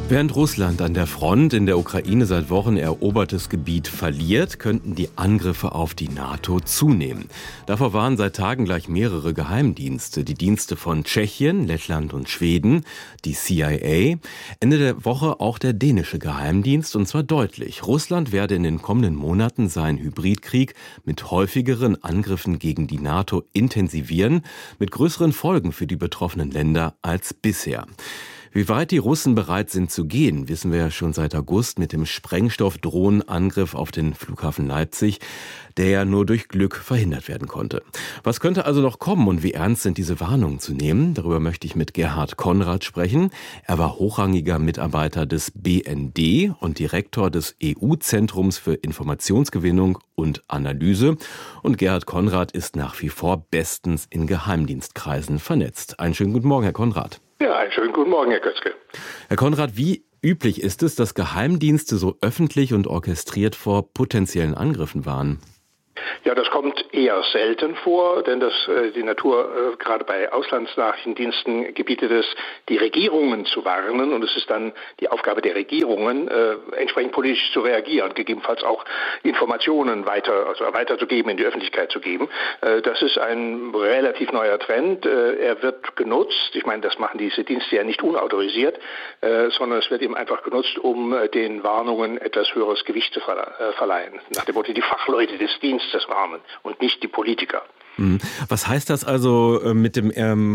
Während Russland an der Front in der Ukraine seit Wochen erobertes Gebiet verliert, könnten die Angriffe auf die NATO zunehmen. Davor warnen seit Tagen gleich mehrere Geheimdienste. Die Dienste von Tschechien, Lettland und Schweden, die CIA. Ende der Woche auch der dänische Geheimdienst, und zwar deutlich. Russland werde in den kommenden Monaten seinen Hybridkrieg mit häufigeren Angriffen gegen die NATO intensivieren, mit größeren Folgen für die betroffenen Länder als bisher. Wie weit die Russen bereit sind zu gehen, wissen wir ja schon seit August mit dem Sprengstoffdrohnenangriff auf den Flughafen Leipzig, der ja nur durch Glück verhindert werden konnte. Was könnte also noch kommen und wie ernst sind diese Warnungen zu nehmen? Darüber möchte ich mit Gerhard Konrad sprechen. Er war hochrangiger Mitarbeiter des BND und Direktor des EU-Zentrums für Informationsgewinnung und Analyse. Und Gerhard Konrad ist nach wie vor bestens in Geheimdienstkreisen vernetzt. Einen schönen guten Morgen, Herr Konrad. Ja, einen schönen guten Morgen, Herr Kötzke. Herr Konrad, wie üblich ist es, dass Geheimdienste so öffentlich und orchestriert vor potenziellen Angriffen warnen? Ja, das kommt eher selten vor, denn die Natur gerade bei Auslandsnachrichtendiensten gebietet es, die Regierungen zu warnen, und es ist dann die Aufgabe der Regierungen, entsprechend politisch zu reagieren, gegebenenfalls auch Informationen weiterzugeben, in die Öffentlichkeit zu geben. Das ist ein relativ neuer Trend. Er wird genutzt. Ich meine, das machen diese Dienste ja nicht unautorisiert, sondern es wird eben einfach genutzt, um den Warnungen etwas höheres Gewicht zu verleihen. Nach dem Motto, die Fachleute des Dienstes warnen und nicht die Politiker. Was heißt das also mit dem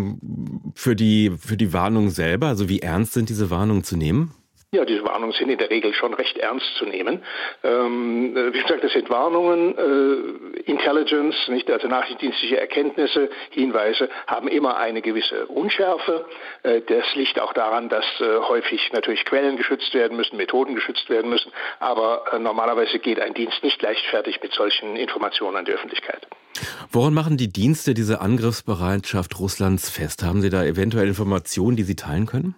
für die Warnung selber? Also wie ernst sind diese Warnungen zu nehmen? Ja, diese Warnungen sind in der Regel schon recht ernst zu nehmen. Wie gesagt, das sind Warnungen, Intelligence, nicht, also nachrichtendienstliche Erkenntnisse, Hinweise haben immer eine gewisse Unschärfe. Das liegt auch daran, dass häufig natürlich Quellen geschützt werden müssen, Methoden geschützt werden müssen. Aber normalerweise geht ein Dienst nicht leichtfertig mit solchen Informationen an die Öffentlichkeit. Woran machen die Dienste diese Angriffsbereitschaft Russlands fest? Haben Sie da eventuell Informationen, die Sie teilen können?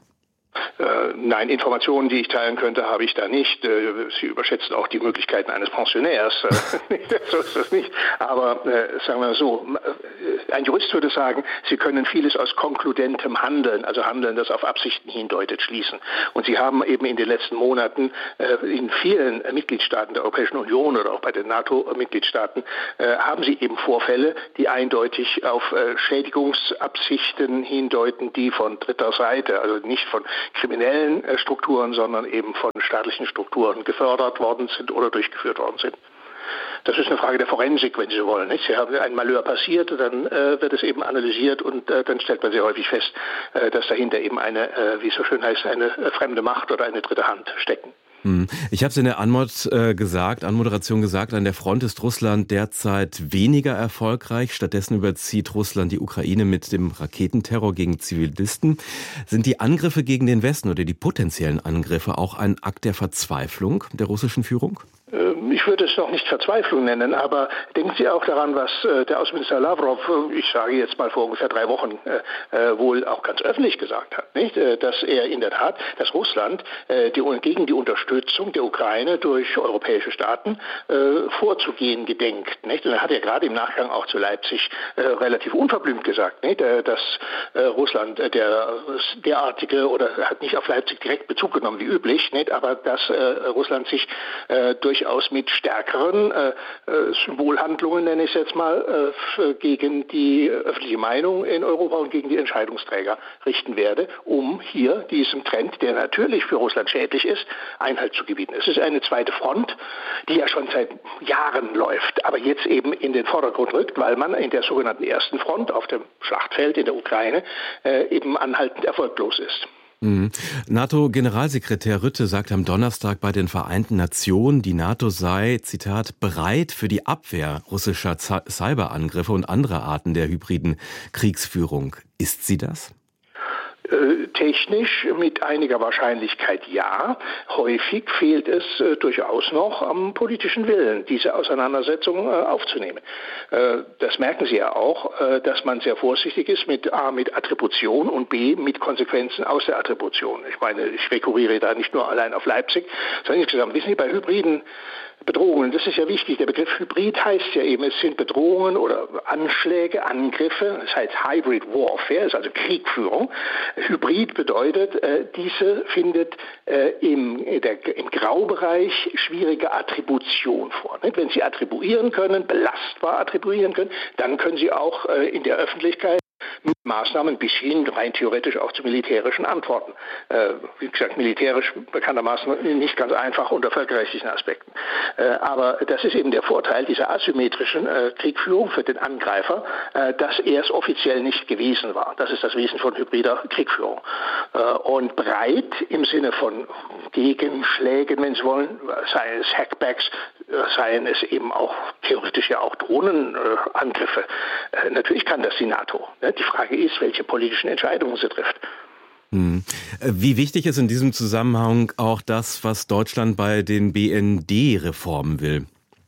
Nein, Informationen, die ich teilen könnte, habe ich da nicht. Sie überschätzen auch die Möglichkeiten eines Pensionärs. So ist das nicht. Aber sagen wir so, ein Jurist würde sagen, Sie können vieles aus konkludentem Handeln, also Handeln, das auf Absichten hindeutet, schließen. Und Sie haben eben in den letzten Monaten in vielen Mitgliedstaaten der Europäischen Union oder auch bei den NATO-Mitgliedstaaten haben Sie eben Vorfälle, die eindeutig auf Schädigungsabsichten hindeuten, die von dritter Seite, also nicht von kriminellen Strukturen, sondern eben von staatlichen Strukturen gefördert worden sind oder durchgeführt worden sind. Das ist eine Frage der Forensik, wenn Sie so wollen. Nicht? Sie haben ein Malheur passiert, dann wird es eben analysiert und dann stellt man sehr häufig fest, dass dahinter eben eine, wie es so schön heißt, eine fremde Macht oder eine dritte Hand stecken. Ich habe es in der Anmoderation gesagt, an der Front ist Russland derzeit weniger erfolgreich. Stattdessen überzieht Russland die Ukraine mit dem Raketenterror gegen Zivilisten. Sind die Angriffe gegen den Westen oder die potenziellen Angriffe auch ein Akt der Verzweiflung der russischen Führung? Ich würde es noch nicht Verzweiflung nennen, aber denken Sie auch daran, was der Außenminister Lavrov, ich sage jetzt mal vor ungefähr 3 Wochen, wohl auch ganz öffentlich gesagt hat, nicht? Dass er in der Tat, dass Russland gegen die Unterstützung der Ukraine durch europäische Staaten vorzugehen gedenkt. Nicht? Und er hat ja gerade im Nachgang auch zu Leipzig relativ unverblümt gesagt, nicht? Dass Russland derartige, oder hat nicht auf Leipzig direkt Bezug genommen wie üblich, nicht? Aber dass Russland sich durchaus mit stärkeren Symbolhandlungen, nenne ich es jetzt mal, gegen die öffentliche Meinung in Europa und gegen die Entscheidungsträger richten werde, um hier diesem Trend, der natürlich für Russland schädlich ist, Einhalt zu gebieten. Es ist eine zweite Front, die ja schon seit Jahren läuft, aber jetzt eben in den Vordergrund rückt, weil man in der sogenannten ersten Front auf dem Schlachtfeld in der Ukraine eben anhaltend erfolglos ist. NATO-Generalsekretär Rutte sagte am Donnerstag bei den Vereinten Nationen, die NATO sei, Zitat, bereit für die Abwehr russischer Cyberangriffe und anderer Arten der hybriden Kriegsführung. Ist sie das? Technisch mit einiger Wahrscheinlichkeit ja. Häufig fehlt es durchaus noch am politischen Willen, diese Auseinandersetzung aufzunehmen. Das merken Sie ja auch, dass man sehr vorsichtig ist mit A, mit Attribution und B, mit Konsequenzen aus der Attribution. Ich meine, ich rekurriere da nicht nur allein auf Leipzig, sondern insgesamt, wissen Sie, bei hybriden Bedrohungen, das ist ja wichtig. Der Begriff Hybrid heißt ja eben, es sind Bedrohungen oder Anschläge, Angriffe, das heißt Hybrid Warfare, ist also Kriegführung, Hybrid bedeutet, diese findet im Graubereich schwierige Attribution vor. Nicht? Wenn Sie attribuieren können, belastbar attribuieren können, dann können Sie auch in der Öffentlichkeit mit Maßnahmen bis hin rein theoretisch auch zu militärischen Antworten. Wie gesagt, militärisch bekanntermaßen nicht ganz einfach unter völkerrechtlichen Aspekten. Aber das ist eben der Vorteil dieser asymmetrischen Kriegführung für den Angreifer, dass er es offiziell nicht gewesen war. Das ist das Wesen von hybrider Kriegführung. Und breit im Sinne von Gegenschlägen, wenn Sie wollen, seien es Hackbacks, seien es eben auch theoretisch ja auch Drohnenangriffe. Natürlich kann das die NATO. Die Frage ist, welche politischen Entscheidungen sie trifft. Wie wichtig ist in diesem Zusammenhang auch das, was Deutschland bei den BND-Reformen will?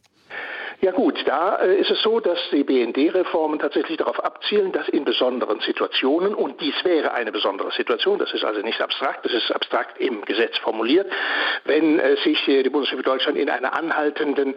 Ja gut, da ist es so, dass die BND-Reformen tatsächlich darauf abzielen, dass in besonderen Situationen, und dies wäre eine besondere Situation, das ist also nicht abstrakt, das ist abstrakt im Gesetz formuliert, wenn sich die Bundesrepublik Deutschland in einer anhaltenden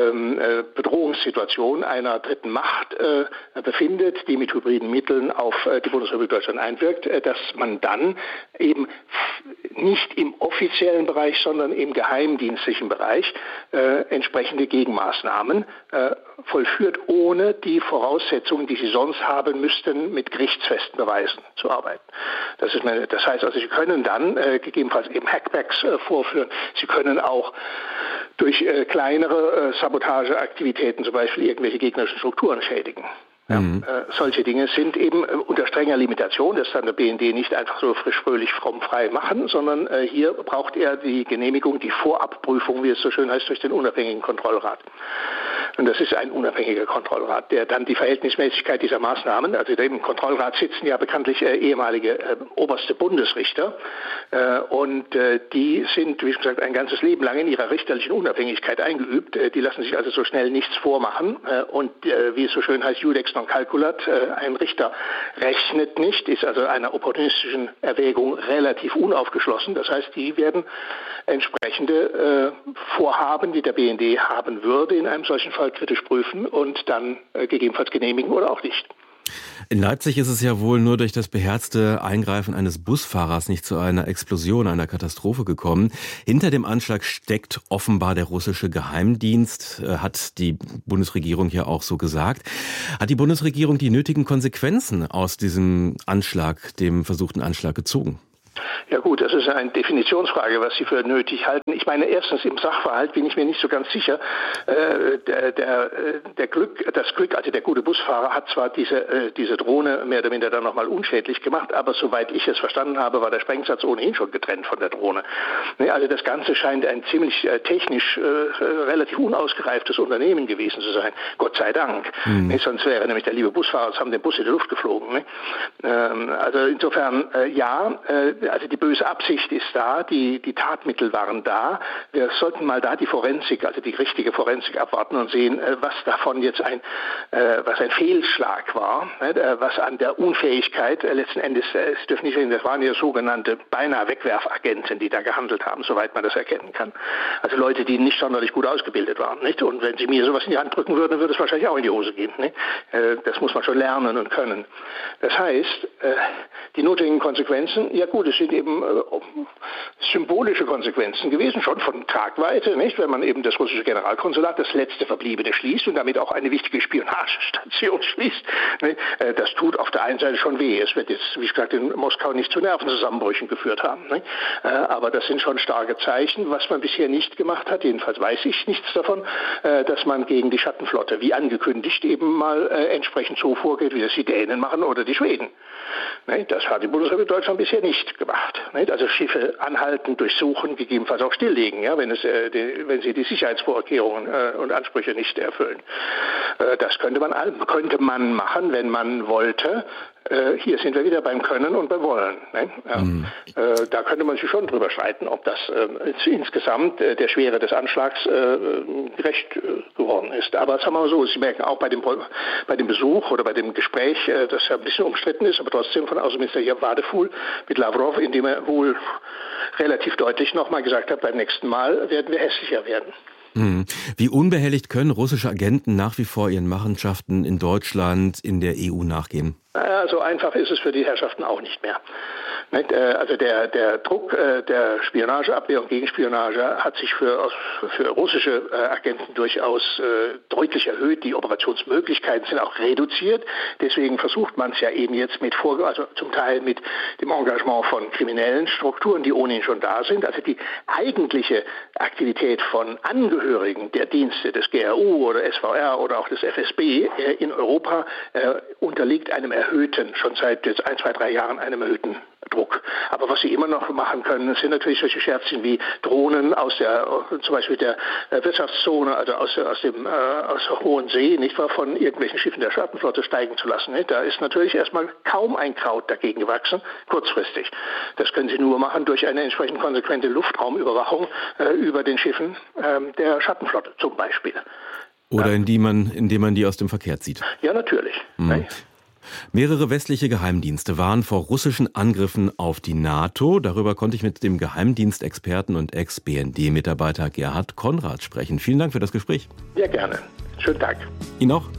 Bedrohungssituation einer dritten Macht befindet, die mit hybriden Mitteln auf die Bundesrepublik Deutschland einwirkt, dass man dann eben nicht im offiziellen Bereich, sondern im geheimdienstlichen Bereich entsprechende Gegenmaßnahmen vollführt, ohne die Voraussetzungen, die sie sonst haben müssten, mit gerichtsfesten Beweisen zu arbeiten. Das heißt also, Sie können dann gegebenenfalls eben Hackbacks vorführen. Sie können auch durch kleinere Sabotageaktivitäten zum Beispiel irgendwelche gegnerischen Strukturen schädigen. Ja, solche Dinge sind eben unter strenger Limitation. Das kann der BND nicht einfach so frisch, fröhlich, fromm, frei machen, sondern hier braucht er die Genehmigung, die Vorabprüfung, wie es so schön heißt, durch den unabhängigen Kontrollrat. Und das ist ein unabhängiger Kontrollrat, der dann die Verhältnismäßigkeit dieser Maßnahmen, also im Kontrollrat sitzen ja bekanntlich ehemalige oberste Bundesrichter und die sind, wie gesagt, ein ganzes Leben lang in ihrer richterlichen Unabhängigkeit eingeübt. Die lassen sich also so schnell nichts vormachen und wie es so schön heißt, Judex non calculat, ein Richter rechnet nicht, ist also einer opportunistischen Erwägung relativ unaufgeschlossen. Das heißt, die werden entsprechende Vorhaben, die der BND haben würde, in einem solchen Fall kritisch prüfen und dann gegebenenfalls genehmigen oder auch nicht. In Leipzig ist es ja wohl nur durch das beherzte Eingreifen eines Busfahrers nicht zu einer Explosion, einer Katastrophe gekommen. Hinter dem Anschlag steckt offenbar der russische Geheimdienst, hat die Bundesregierung ja auch so gesagt. Hat die Bundesregierung die nötigen Konsequenzen aus diesem Anschlag, dem versuchten Anschlag, gezogen? Ja gut, das ist eine Definitionsfrage, was Sie für nötig halten. Ich meine, erstens im Sachverhalt bin ich mir nicht so ganz sicher. Das Glück, also der gute Busfahrer hat zwar diese Drohne mehr oder minder dann nochmal unschädlich gemacht, aber soweit ich es verstanden habe, war der Sprengsatz ohnehin schon getrennt von der Drohne. Also das Ganze scheint ein ziemlich technisch relativ unausgereiftes Unternehmen gewesen zu sein. Gott sei Dank. Sonst wäre nämlich der liebe Busfahrer, haben den Bus in die Luft geflogen. Also insofern, ja, also die böse Absicht ist da, die Tatmittel waren da. Wir sollten mal da die Forensik, also die richtige Forensik abwarten und sehen, was davon jetzt ein Fehlschlag war, was an der Unfähigkeit letzten Endes, Sie dürfen nicht reden, das waren ja sogenannte beinahe Wegwerfagenten, die da gehandelt haben, soweit man das erkennen kann. Also Leute, die nicht sonderlich gut ausgebildet waren, nicht? Und wenn Sie mir sowas in die Hand drücken würden, dann würde es wahrscheinlich auch in die Hose gehen, nicht? Das muss man schon lernen und können. Das heißt, die notwendigen Konsequenzen, ja gut, es sind eben symbolische Konsequenzen gewesen, schon von Tragweite, nicht? Wenn man eben das russische Generalkonsulat, das letzte Verbliebene, schließt und damit auch eine wichtige Spionagestation schließt. Nicht? Das tut auf der einen Seite schon weh. Es wird jetzt, wie gesagt, in Moskau nicht zu Nervenzusammenbrüchen geführt haben. Nicht? Aber das sind schon starke Zeichen. Was man bisher nicht gemacht hat, jedenfalls weiß ich nichts davon, dass man gegen die Schattenflotte, wie angekündigt, eben mal entsprechend so vorgeht, wie das die Dänen machen oder die Schweden. Nicht? Das hat die Bundesrepublik Deutschland bisher nicht gemacht. Nicht? Also Schiffe anhalten, durchsuchen, gegebenenfalls auch stilllegen, ja, wenn sie die Sicherheitsvorkehrungen und Ansprüche nicht erfüllen. Das könnte man machen, wenn man wollte. Hier sind wir wieder beim Können und beim Wollen. Ne? Ja. Da könnte man sich schon drüber streiten, ob das insgesamt der Schwere des Anschlags gerecht geworden ist. Aber sagen wir mal so, Sie merken auch bei dem Besuch oder bei dem Gespräch, das ja ein bisschen umstritten ist, aber trotzdem von Außenminister Wadefuhl mit Lavrov, indem er wohl relativ deutlich nochmal gesagt hat, beim nächsten Mal werden wir hässlicher werden. Wie unbehelligt können russische Agenten nach wie vor ihren Machenschaften in Deutschland, in der EU nachgehen? So einfach ist es für die Herrschaften auch nicht mehr. Also der Druck der Spionageabwehr und Gegenspionage hat sich für russische Agenten durchaus deutlich erhöht. Die Operationsmöglichkeiten sind auch reduziert. Deswegen versucht man es ja eben jetzt also zum Teil mit dem Engagement von kriminellen Strukturen, die ohnehin schon da sind. Also die eigentliche Aktivität von Angehörigen der Dienste des GRU oder SVR oder auch des FSB in Europa unterliegt einem erhöhten, schon seit jetzt 1, 2, 3 Jahren einem erhöhten Druck. Aber was sie immer noch machen können, sind natürlich solche Scherzchen wie Drohnen zum Beispiel der Wirtschaftszone, also aus der Hohen See, nicht wahr, von irgendwelchen Schiffen der Schattenflotte steigen zu lassen. Nicht? Da ist natürlich erstmal kaum ein Kraut dagegen gewachsen, kurzfristig. Das können sie nur machen durch eine entsprechend konsequente Luftraumüberwachung über den Schiffen der Schattenflotte zum Beispiel. Oder indem man die aus dem Verkehr zieht. Ja, natürlich. Mehrere westliche Geheimdienste warnen vor russischen Angriffen auf die NATO. Darüber konnte ich mit dem Geheimdienstexperten und Ex-BND-Mitarbeiter Gerhard Konrad sprechen. Vielen Dank für das Gespräch. Ja, gerne. Schönen Tag. Ihnen auch.